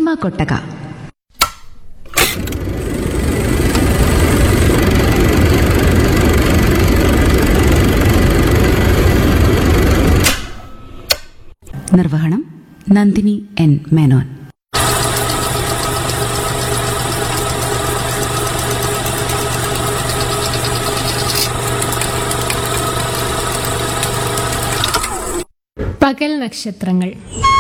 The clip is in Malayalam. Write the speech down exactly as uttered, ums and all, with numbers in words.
സിനിമാ കൊട്ടക. നിർവഹണം നന്ദിനി എൻ മേനോൻ. പകൽ നക്ഷത്രങ്ങൾ.